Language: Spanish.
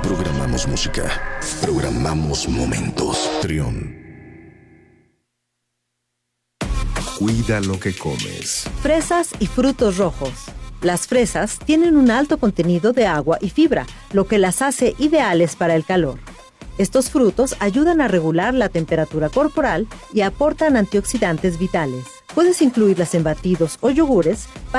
programamos música, programamos momentos. Trión. Cuida lo que comes. Fresas y frutos rojos. Las fresas tienen un alto contenido de agua y fibra, lo que las hace ideales para el calor. Estos frutos ayudan a regular la temperatura corporal y aportan antioxidantes vitales. Puedes incluirlas en batidos o yogures